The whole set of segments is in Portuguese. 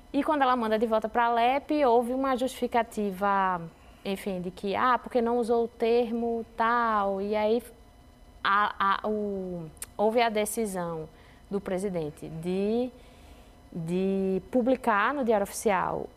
E quando ela manda de volta para a Alep, houve uma justificativa, enfim, de que, porque não usou o termo tal, e aí houve a decisão do presidente de publicar no Diário Oficial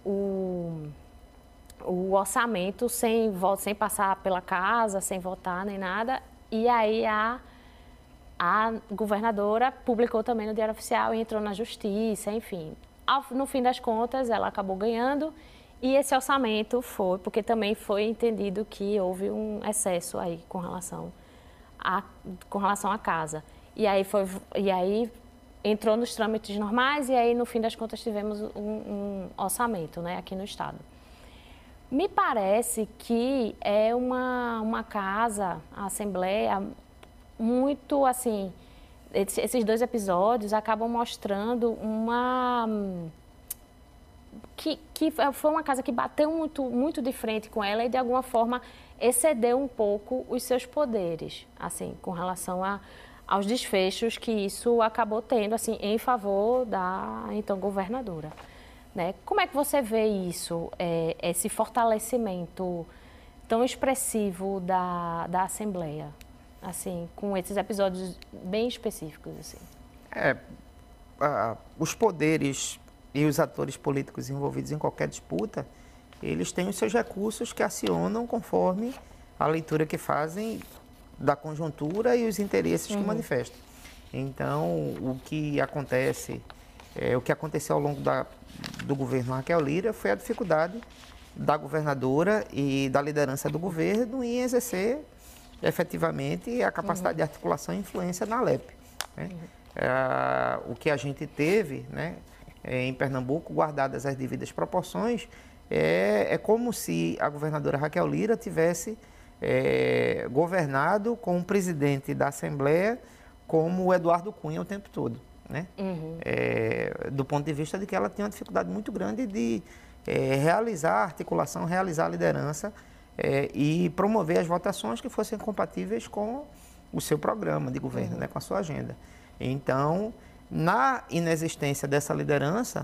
o orçamento sem passar pela casa, sem votar nem nada, e aí a governadora publicou também no Diário Oficial e entrou na justiça, enfim. No fim das contas, ela acabou ganhando e esse orçamento foi, porque também foi entendido que houve um excesso aí com relação à casa. E aí entrou nos trâmites normais e aí, no fim das contas, tivemos um orçamento, né, aqui no Estado. Me parece que é uma casa, a Assembleia, muito, assim, esses 2 episódios acabam mostrando que foi uma casa que bateu muito de frente com ela e, de alguma forma, excedeu um pouco os seus poderes, assim, com relação aos desfechos que isso acabou tendo, assim, em favor da, então, governadora. Né? Como é que você vê isso, esse fortalecimento tão expressivo da Assembleia, assim, com esses episódios bem específicos? Assim? Os poderes e os atores políticos envolvidos em qualquer disputa, eles têm os seus recursos que acionam conforme a leitura que fazem da conjuntura e os interesses que manifestam. Então, o que acontece, o que aconteceu ao longo do governo Raquel Lira foi a dificuldade da governadora e da liderança do governo em exercer efetivamente a capacidade de articulação e influência na Alep. Né? O que a gente teve, né, em Pernambuco, guardadas as devidas proporções, é como se a governadora Raquel Lira tivesse governado com um presidente da Assembleia como o Eduardo Cunha o tempo todo. Né? Do ponto de vista de que ela tem uma dificuldade muito grande de realizar a articulação, realizar a liderança e promover as votações que fossem compatíveis com o seu programa de governo, né? Com a sua agenda. Então, na inexistência dessa liderança,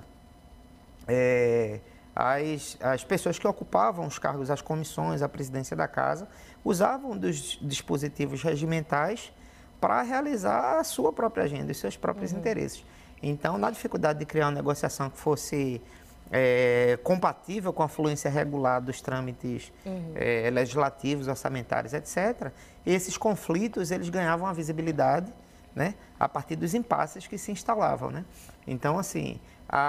as pessoas que ocupavam os cargos, as comissões, a presidência da casa, usavam dos dispositivos regimentais para realizar a sua própria agenda, os seus próprios interesses. Então, na dificuldade de criar uma negociação que fosse compatível com a fluência regular dos trâmites legislativos, orçamentários, etc., esses conflitos eles ganhavam a visibilidade, né, a partir dos impasses que se instalavam. Né? Então, assim,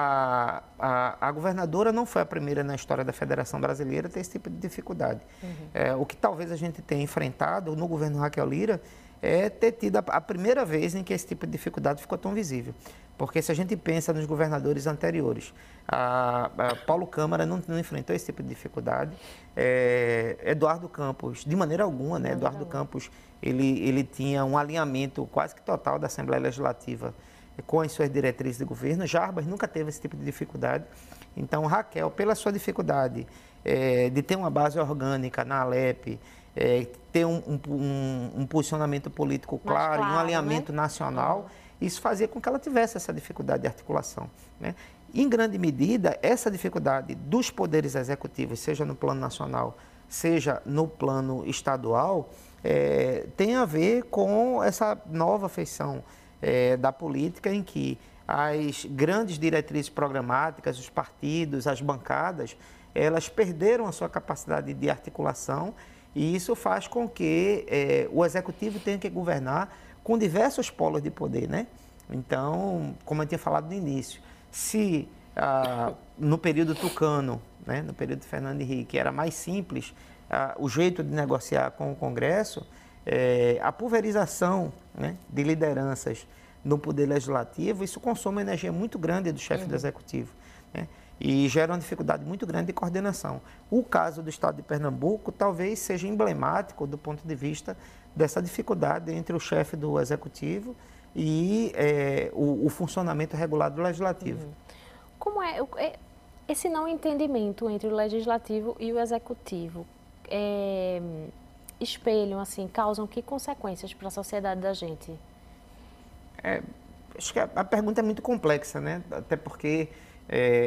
a governadora não foi a primeira na história da Federação Brasileira a ter esse tipo de dificuldade. O que talvez a gente tenha enfrentado no governo Raquel Lira é ter tido a primeira vez em que esse tipo de dificuldade ficou tão visível. Porque se a gente pensa nos governadores anteriores, Paulo Câmara não enfrentou esse tipo de dificuldade, Eduardo Campos, de maneira alguma, né? Eduardo Campos, ele tinha um alinhamento quase que total da Assembleia Legislativa com as suas diretrizes de governo. Jarbas nunca teve esse tipo de dificuldade. Então, Raquel, pela sua dificuldade de ter uma base orgânica na Alep, ter um posicionamento político claro, e um alinhamento, né, nacional, isso fazia com que ela tivesse essa dificuldade de articulação. Né? Em grande medida, essa dificuldade dos poderes executivos, seja no plano nacional, seja no plano estadual, tem a ver com essa nova feição da política em que as grandes diretrizes programáticas, os partidos, as bancadas, elas perderam a sua capacidade de articulação e isso faz com que o executivo tenha que governar com diversos polos de poder, né? Então, como eu tinha falado no início, se no período tucano, né, no período de Fernando Henrique, era mais simples o jeito de negociar com o Congresso, a pulverização, né, de lideranças no poder legislativo, isso consome uma energia muito grande do chefe do executivo, né? E gera uma dificuldade muito grande de coordenação. O caso do estado de Pernambuco talvez seja emblemático do ponto de vista dessa dificuldade entre o chefe do executivo e o funcionamento regular do legislativo. Como é esse não entendimento entre o legislativo e o executivo? Espelham, assim, causam que consequências para a sociedade da gente? Acho que a pergunta é muito complexa, né? Até porque